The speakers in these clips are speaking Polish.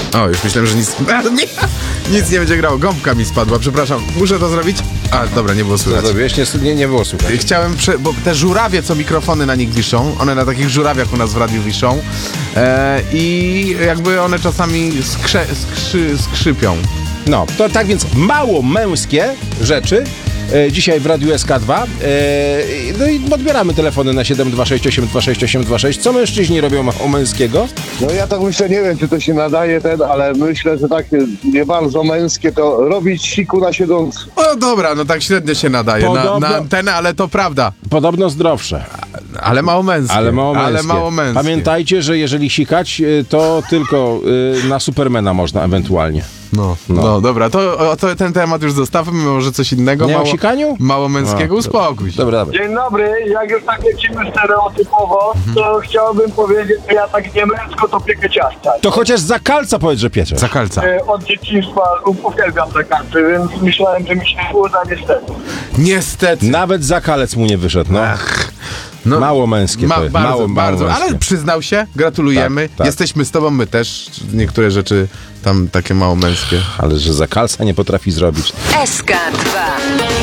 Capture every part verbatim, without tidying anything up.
O, już myślałem, że nic, nic nie będzie grało. Gąbka mi spadła, przepraszam. Muszę to zrobić? A, dobra, nie było słychać. Co zrobiłeś? Nie, nie, nie było słuchać. Chciałem, prze... bo te żurawie, co mikrofony na nich wiszą, one na takich żurawiach u nas w radiu wiszą e, i jakby one czasami skrze... skrzy... skrzypią. No, to tak więc mało męskie rzeczy e, dzisiaj w Radiu S K dwa. E, no i odbieramy telefony na siedem dwa sześć osiem dwa sześć osiem dwa sześć. Co mężczyźni robią mało męskiego? No ja tak myślę, nie wiem, czy to się nadaje ten, ale myślę, że takie nie bardzo męskie to robić siku na siedząco. O dobra, no tak średnio się nadaje Podobno- na, na antenę, ale to prawda. Podobno zdrowsze, Ale mało męskie. ale mało męskie. Ale mało męskie. Pamiętajcie, że jeżeli sikać, e, to tylko e, na Supermana można ewentualnie. No, no. no dobra, to, o, to ten temat już zostawmy, może coś innego. Nie o mało, sikaniu? mało męskiego, A, uspokój się. Dobra, dobra. Dzień dobry, jak już tak lecimy stereotypowo, to chciałbym powiedzieć, że ja tak nie męsko to piekę ciasta. To chociaż za kalca powiedz, że pieczesz. Za kalca. E, Od dzieciństwa uwielbiam te karty, więc myślałem, że mi się uda niestety. Niestety. Nawet za kalec mu nie wyszedł, no. No, Mało męskie ma, to jest. bardzo, mało, mało bardzo, męskie. ale przyznał się, gratulujemy. Tak, tak. Jesteśmy z tobą, my też. Niektóre rzeczy tam takie mało męskie. Ale że za kalca nie potrafi zrobić. S K dwa.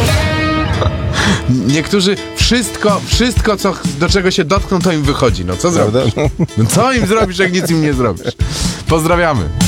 Niektórzy wszystko, wszystko co, do czego się dotkną, to im wychodzi. No co Prawda? zrobisz? No, co im zrobisz, jak nic im nie zrobisz? Pozdrawiamy.